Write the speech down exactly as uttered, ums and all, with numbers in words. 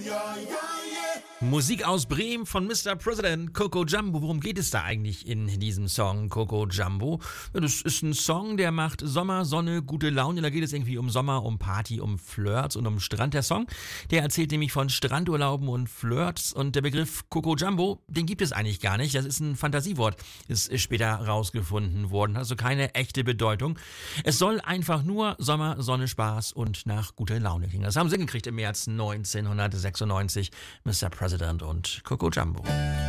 Musik aus Bremen von Mister President, Coco Jumbo. Worum geht es da eigentlich in diesem Song Coco Jumbo? Ja, das ist ein Song, der macht Sommer, Sonne, gute Laune. Da geht es irgendwie um Sommer, um Party, um Flirts und um Strand. Der Song, der erzählt nämlich von Strandurlauben und Flirts. Und der Begriff Coco Jumbo, den gibt es eigentlich gar nicht. Das ist ein Fantasiewort. Ist später rausgefunden worden. Also keine echte Bedeutung. Es soll einfach nur Sommer, Sonne, Spaß und nach guter Laune klingen. Das haben sie gekriegt im März neunzehnhundertsechsundneunzig. Mister President und Coco Jumbo.